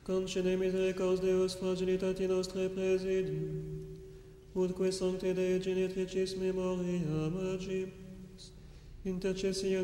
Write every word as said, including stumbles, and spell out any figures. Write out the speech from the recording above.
concede misericordias Deus fragilitati nostre presidium, utque sancte Dei genitricis memoria magibus, intercessione